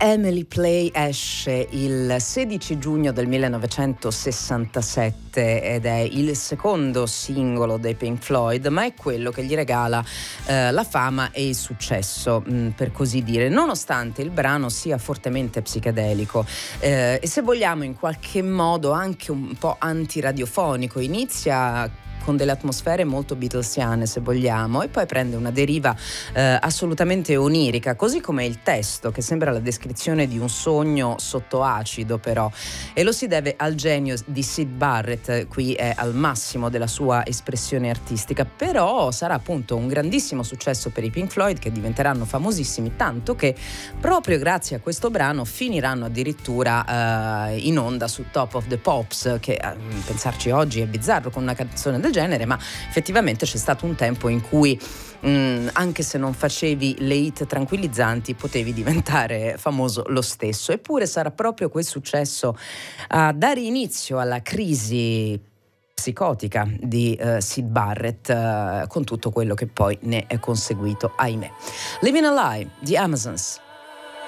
Emily Play esce il 16 giugno del 1967 ed è il secondo singolo dei Pink Floyd, ma è quello che gli regala la fama e il successo, per così dire, nonostante il brano sia fortemente psichedelico e, se vogliamo, in qualche modo anche un po' antiradiofonico. Inizia con delle atmosfere molto beatlesiane, se vogliamo, e poi prende una deriva assolutamente onirica, così come il testo, che sembra la descrizione di un sogno sotto acido, però, e lo si deve al genio di Syd Barrett. Qui è al massimo della sua espressione artistica, però sarà appunto un grandissimo successo per i Pink Floyd, che diventeranno famosissimi, tanto che proprio grazie a questo brano finiranno addirittura in onda su Top of the Pops, che pensarci oggi è bizzarro con una canzone del genere, ma effettivamente c'è stato un tempo in cui anche se non facevi le hit tranquillizzanti potevi diventare famoso lo stesso. Eppure sarà proprio quel successo a dare inizio alla crisi psicotica di Syd Barrett, con tutto quello che poi ne è conseguito, ahimè. Living a Lie, The Amazons.